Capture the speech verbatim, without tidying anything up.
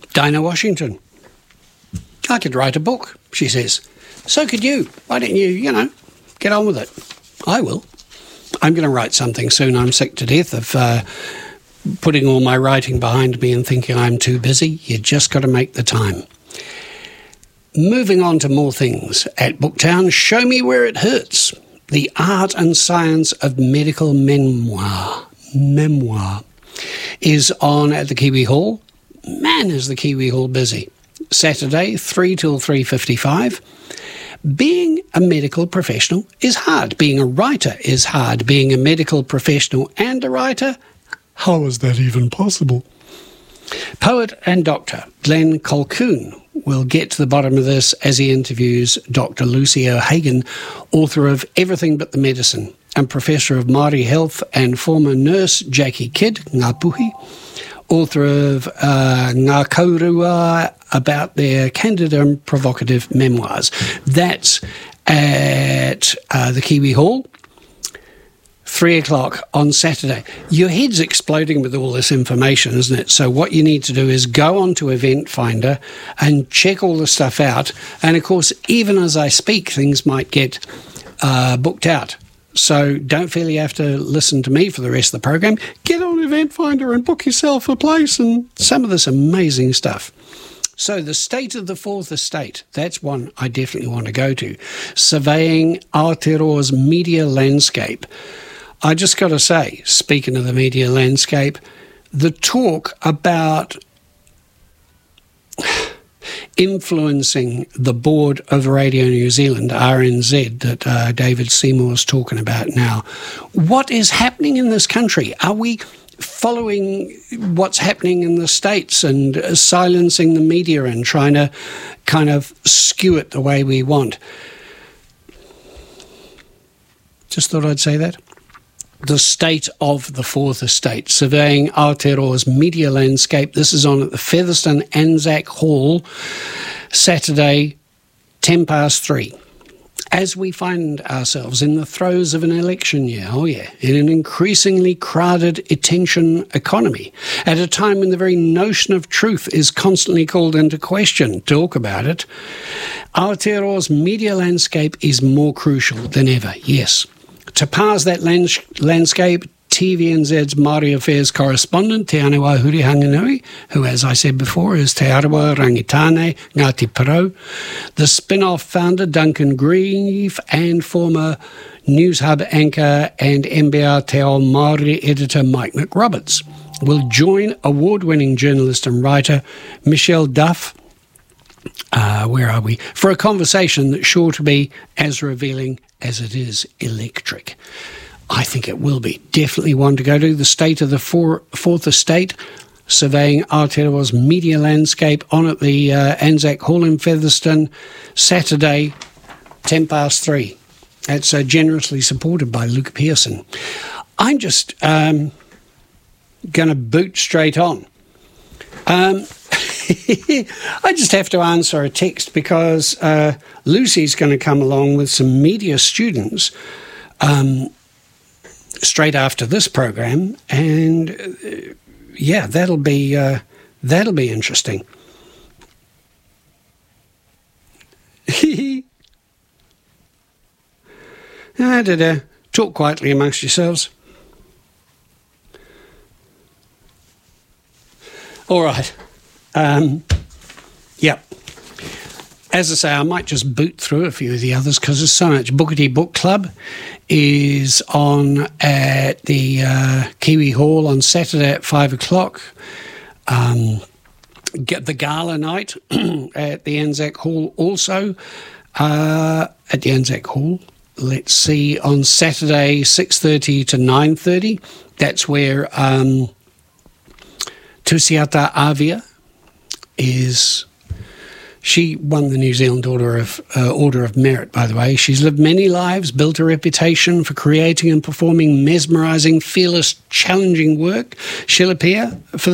Dinah Washington. I could write a book, she says. So could you. Why don't you, you know, get on with it? I will. I'm going to write something soon. I'm sick to death of uh, putting all my writing behind me and thinking I'm too busy. You just got to make the time. Moving on to more things at Booktown, Show Me Where It Hurts, the art and science of medical memoir. Memoir is on at the Kiwi Hall. Man, is the Kiwi Hall busy. Saturday, three till three fifty-five. Being a medical professional is hard. Being a writer is hard. Being a medical professional and a writer, how is that even possible? Poet and doctor Glenn Colquhoun will get to the bottom of this as he interviews Doctor Lucy O'Hagan, author of Everything But the Medicine, and professor of Māori health and former nurse Jackie Kidd, Ngā Puhi, author of uh, Ngā Kaurua, about their candid and provocative memoirs. That's at uh, the Kiwi Hall, three o'clock on Saturday. Your head's exploding with all this information, isn't it? So what you need to do is go onto Event Finder and check all the stuff out. And, of course, even as I speak, things might get uh, booked out. So don't feel you have to listen to me for the rest of the program. Get on Event Finder and book yourself a place and some of this amazing stuff. So the State of the Fourth Estate, that's one I definitely want to go to. Surveying Aotearoa's media landscape. I just got to say, speaking of the media landscape, the talk about influencing the board of Radio New Zealand, R N Z, that uh, David Seymour's talking about now. What is happening in this country? Are we following what's happening in the States and uh, silencing the media and trying to kind of skew it the way we want? Just thought I'd say that. The State of the Fourth Estate, Surveying Aotearoa's Media Landscape. This is on at the Featherston Anzac Hall, Saturday, ten past three. As we find ourselves in the throes of an election year, oh yeah, in an increasingly crowded attention economy, at a time when the very notion of truth is constantly called into question, talk about it, Aotearoa's media landscape is more crucial than ever, yes. To parse that lands- landscape, T V N Z's Māori Affairs correspondent, Te Anawa Huri Hanganui, who, as I said before, is Te Arawa Rangitane Ngāti Porou, the spin-off founder, Duncan Grieve, and former News Hub anchor and M B R Te Ao Māori editor Mike McRoberts, will join award-winning journalist and writer Michelle Duff, uh, where are we, for a conversation that's sure to be as revealing as it is electric. I think it will be. Definitely one to go to. The State of the four, Fourth Estate, Surveying Aotearoa's Media Landscape, on at the uh, Anzac Hall in Featherston, Saturday, ten past three. That's uh, generously supported by Luke Pearson. I'm just um, going to boot straight on. Um, I just have to answer a text because uh, Lucy's going to come along with some media students um, straight after this program, and uh, yeah, that'll be uh, that'll be interesting. ah, da, da. Talk quietly amongst yourselves. All right. Um, yep. As I say, I might just boot through a few of the others because there's so much. Bookity Book Club is on at the uh, Kiwi Hall on Saturday at five o'clock. Um, get the gala night at the Anzac Hall also. Uh, at the Anzac Hall, let's see, on Saturday six thirty to nine thirty. That's where um, Tusiata Avia is. She won the New Zealand Order of uh, Order of Merit, by the way. She's lived many lives, built a reputation for creating and performing mesmerising, fearless, challenging work. She'll appear for the